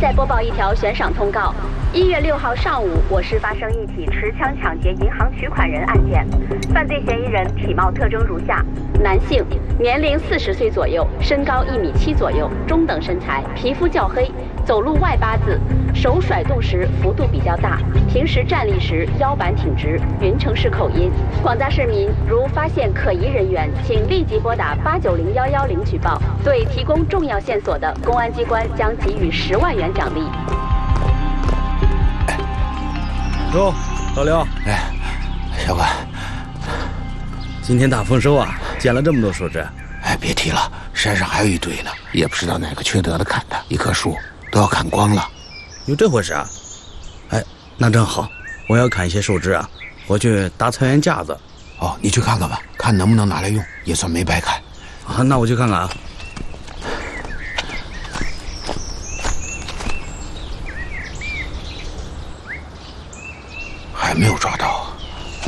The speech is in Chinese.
再播报一条悬赏通告：1月6号上午，我市发生一起持枪抢劫银行取款人案件，犯罪嫌疑人体貌特征如下：男性，年龄40岁左右，身高1.7米左右，中等身材，皮肤较黑，走路外八字，手甩动时幅度比较大，平时站立时腰板挺直，云城市口音。广大市民如发现可疑人员，请立即拨打890-110举报。对提供重要线索的，公安机关将给予10万元奖励。 哟，老刘， 小管， 今天大丰收啊，捡了这么多树枝。 别提了，山上还有一堆呢，也不知道哪个缺德的砍的，一棵树都要砍光了。 有这回事啊？那正好，我要砍一些树枝啊，我去搭菜园架子。 哦，你去看看吧，看能不能拿来用，也算没白砍。 那我去看看啊。 还没有抓到。